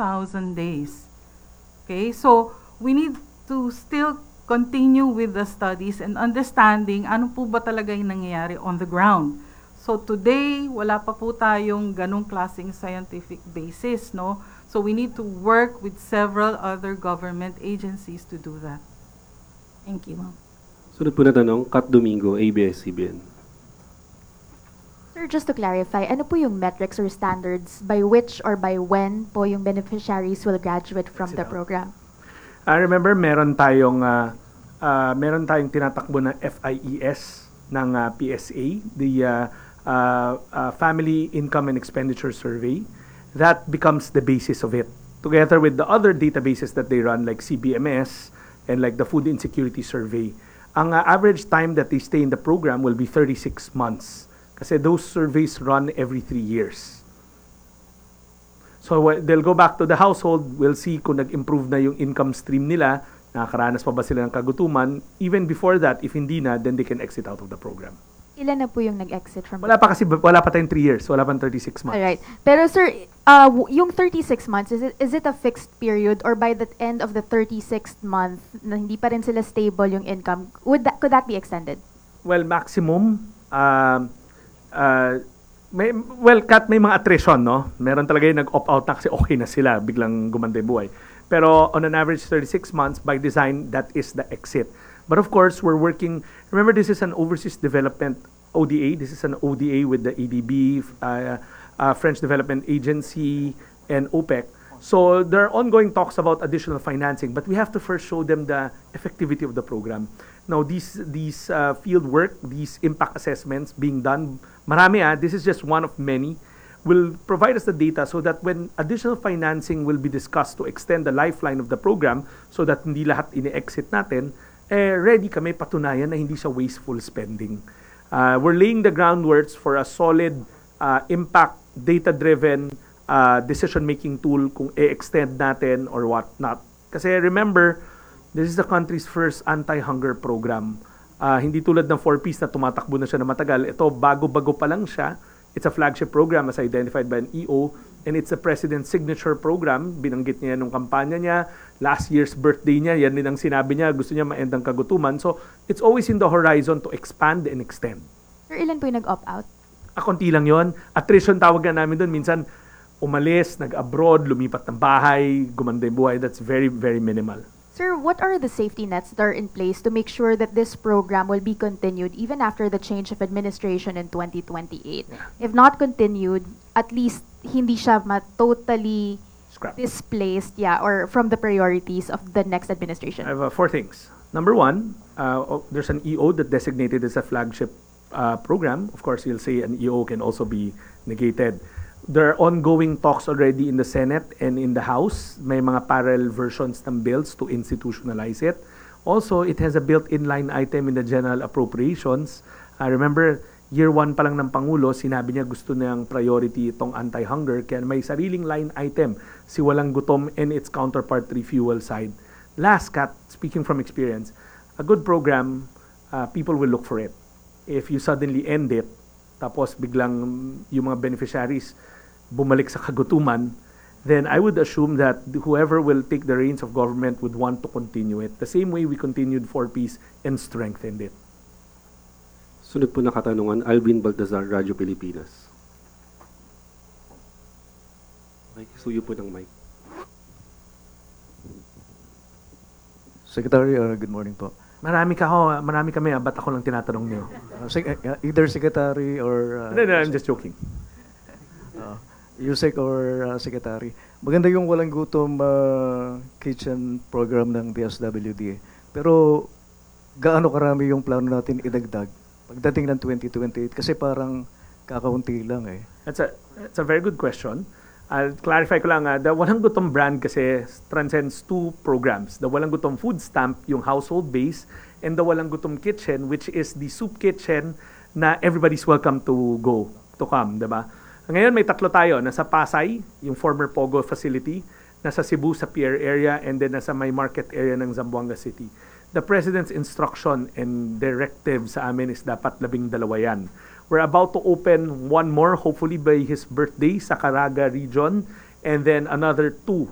2,000 days. Okay, so we need to still continue with the studies and understanding ano po ba talaga yung nangyayari on the ground. So today, wala pa po tayong ganong klaseng scientific basis, no? So we need to work with several other government agencies to do that. Thank you, ma'am. Sunod po na tanong, Kat Domingo, ABS-CBN. Sir, just to clarify, ano po yung metrics or standards by which or by when po yung beneficiaries will graduate from the program? I remember meron tayong tinatakbo na FIES ng PSA, the Family Income and Expenditure Survey. That becomes the basis of it, together with the other databases that they run like CBMS and like the Food Insecurity Survey. Ang average time that they stay in the program will be 36 months kasi those surveys run every 3 years. So they'll go back to the household, we'll see kung nag-improve na yung income stream nila, nakakaranas pa ba sila ng kagutuman. Even before that, if hindi na, then they can exit out of the program. Ilan na po yung nag-exit from Wala pa tayong 3 years, wala pang 36 months. Alright. Pero sir, yung 36 months, is it a fixed period or by the end of the 36th month na hindi pa rin sila stable yung income, could that be extended? Well, maximum, Kat, may mga attrition, no? Meron talaga yung nag-opt out na kasi okay na sila, biglang gumanda yung buhay. Pero on an average 36 months, by design, that is the exit. But of course, we're working, remember this is an overseas development ODA, this is an ODA with the ADB, French Development Agency, and OPEC. So there are ongoing talks about additional financing, but we have to first show them the effectivity of the program. Now, these field work, these impact assessments being done, marami this is just one of many, will provide us the data so that when additional financing will be discussed to extend the lifeline of the program so that hindi lahat ini-exit natin, ready kami patunayan na hindi siya wasteful spending. We're laying the groundwork for a solid impact, data-driven decision-making tool kung i-extend natin or what not. Kasi remember, this is the country's first anti-hunger program. Hindi tulad ng 4Ps na tumatakbo na siya na matagal. Ito, bago-bago pa lang siya. It's a flagship program as identified by an EO, and it's a President's signature program. Binanggit niya nung kampanya niya. Last year's birthday niya, yan din ang sinabi niya. Gusto niya ma-end ang kagutuman. So, it's always in the horizon to expand and extend. Sir, ilan po yung nag-opt out? Konti lang yon. Attrition tawag na namin doon. Minsan, umalis, nag-abroad, lumipat ng bahay, gumanda yung buhay. That's very, very minimal. Sir, what are the safety nets that are in place to make sure that this program will be continued even after the change of administration in 2028? Yeah. If not continued, at least hindi siya totally displaced, or from the priorities of the next administration. I have 4 things. Number 1, there's an EO that designated as a flagship program. Of course, you'll say an EO can also be negated. There are ongoing talks already in the Senate and in the House. May mga parallel versions ng bills to institutionalize it. Also, it has a built-in line item in the general appropriations. Remember, year 1 pa lang ng Pangulo, sinabi niya gusto niyang priority itong anti-hunger. Kaya may sariling line item, si Walang Gutom and its counterpart refuel side. Last, Kat, speaking from experience, a good program, people will look for it. If you suddenly end it, tapos biglang yung mga beneficiaries bumalik sa kagutuman, then I would assume that whoever will take the reins of government would want to continue it. The same way we continued 4Ps and strengthened it. Sunod po na katanungan, Alvin Baltazar, Radyo Pilipinas. Suyo po ng mic. Secretary, good morning po. Marami kami, ba't ako lang tinatanong niyo? Either Secretary or... No, I'm just joking. Yusek or Secretary. Maganda yung Walang Gutom kitchen program ng DSWD. Pero gaano karami yung plano natin idagdag pagdating ng 2028? Kasi parang kakaunti lang eh. That's a very good question. I'll clarify ko lang, the Walang Gutom brand kasi transcends 2 programs. The Walang Gutom food stamp, yung household base, and the Walang Gutom kitchen, which is the soup kitchen na everybody's welcome to come, diba? Ngayon may 3 tayo. Nasa Pasay, yung former Pogo facility, nasa Cebu sa Pier area, and then nasa may market area ng Zamboanga City. The President's instruction and directive sa amin is dapat 12 yan. We're about to open 1 more, hopefully by his birthday, sa Caraga region, and then another 2